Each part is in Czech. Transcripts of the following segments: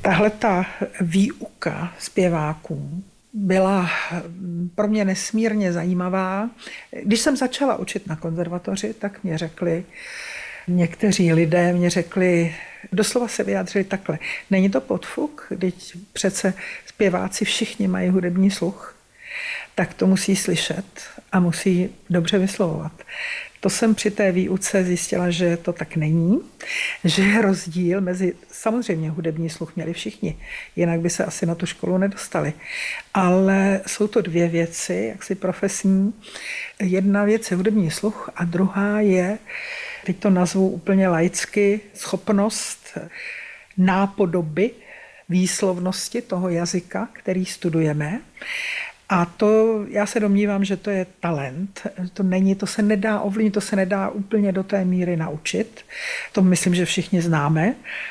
Tahle ta výuka zpěváků byla pro mě nesmírně zajímavá. Když jsem začala učit na konzervatoři, tak mě řekli, někteří lidé mě řekli, doslova se vyjádřili takhle. Není to podfuk, když přece zpěváci všichni mají hudební sluch, tak to musí slyšet a musí dobře vyslovovat. To jsem při té výuce zjistila, že to tak není, že je rozdíl mezi, samozřejmě hudební sluch měli všichni, jinak by se asi na tu školu nedostali. Ale jsou to dvě věci, jaksi profesní. Jedna věc je hudební sluch a druhá je, teď to nazvu úplně laicky, schopnost nápodoby výslovnosti toho jazyka, který studujeme. A to, já se domnívám, že to je talent. To se nedá ovlivnit, to se nedá úplně do té míry naučit. To myslím, že všichni známe.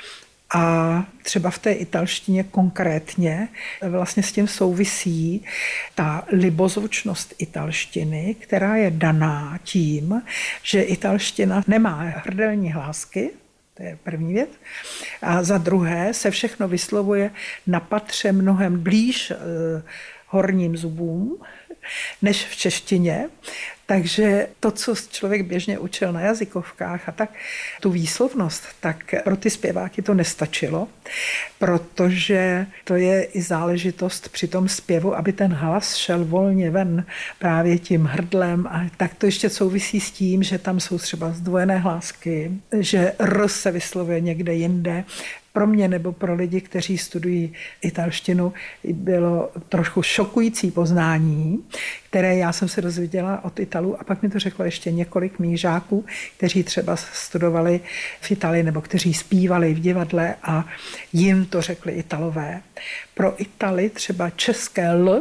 A třeba v té italštině konkrétně vlastně s tím souvisí ta libozvučnost italštiny, která je daná tím, že italština nemá hrdelní hlásky, to je první věc. A za druhé se všechno vyslovuje na patře mnohem blíž horním zubům, než v češtině. Takže to, co člověk běžně učil na jazykovkách a tak, tu výslovnost, tak pro ty zpěváky to nestačilo, protože to je i záležitost při tom zpěvu, aby ten hlas šel volně ven právě tím hrdlem. A tak to ještě souvisí s tím, že tam jsou třeba zdvojené hlásky, že R se vyslovuje někde jinde. Pro mě nebo pro lidi, kteří studují italštinu, bylo trošku šokující poznání, které já jsem se dozvěděla od Italů a pak mi to řeklo ještě několik mých žáků, kteří třeba studovali v Itálii nebo kteří zpívali v divadle a jim to řekli Italové. Pro Italy třeba české L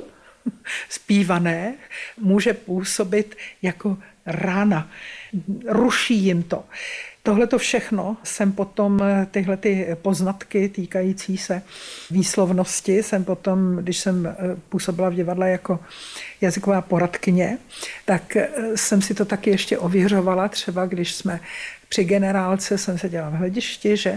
zpívané může působit jako rána. Ruší jim to. Tohle to všechno jsem potom, tyhle ty poznatky týkající se výslovnosti, jsem potom, když jsem působila v divadle jako jazyková poradkyně, tak jsem si to taky ještě ověřovala, třeba když jsme při generálce, jsem seděla v hledišti, že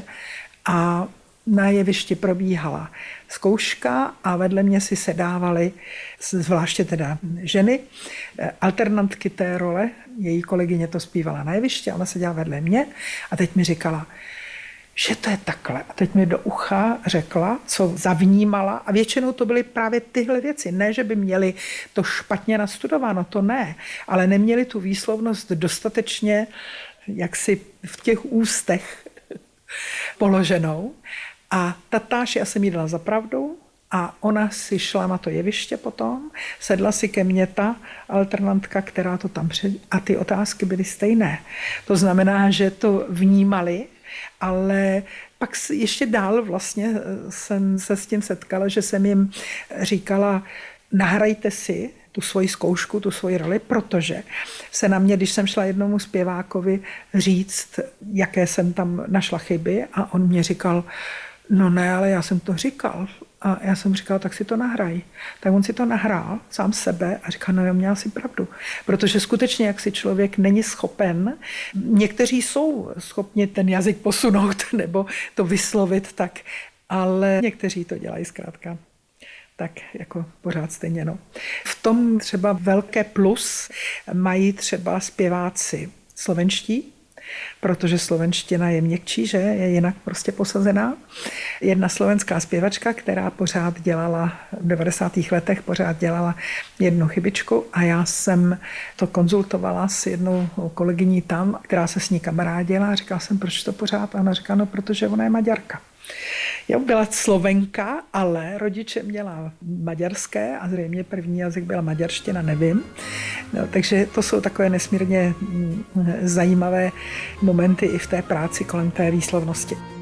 a na jevišti probíhala zkouška a vedle mě si sedávaly, zvláště teda ženy, alternantky té role, její kolegyně to zpívala na jevišti, ona seděla vedle mě a teď mi říkala, že to je takhle. A teď mi do ucha řekla, co zavnímala a většinou to byly právě tyhle věci. Ne, že by měli to špatně nastudováno, to ne, ale neměli tu výslovnost dostatečně jaksi v těch ústech položenou. A tatáž, já jsem jí dala za pravdu a ona si šla na to jeviště potom, sedla si ke mně ta alternantka, která to tam a ty otázky byly stejné. To znamená, že to vnímali, ale pak ještě dál vlastně jsem se s tím setkala, že jsem jim říkala, nahrajte si tu svoji zkoušku, tu svoji roli, protože se na mě, když jsem šla jednomu zpěvákovi říct, jaké jsem tam našla chyby a on mě říkal, no ne, ale já jsem to říkal. A já jsem říkala, tak si to nahraj. Tak on si to nahrál sám sebe a říkal, no jo, měl si pravdu. Protože skutečně, jak si člověk není schopen, někteří jsou schopni ten jazyk posunout nebo to vyslovit tak, ale někteří to dělají zkrátka tak jako pořád stejně. No. V tom třeba velké plus mají třeba zpěváci slovenští, protože slovenština je měkčí, že je jinak prostě posazená. Jedna slovenská zpěvačka, která pořád dělala v 90. letech, pořád dělala jednu chybičku a já jsem to konzultovala s jednou kolegyní tam, která se s ní kamarádila a říkala jsem, proč to pořád? A ona říká, no protože ona je Maďarka. Já byla Slovenka, ale rodiče měla maďarské a zřejmě první jazyk byla maďarština, nevím. No, takže to jsou takové nesmírně zajímavé momenty i v té práci kolem té výslovnosti.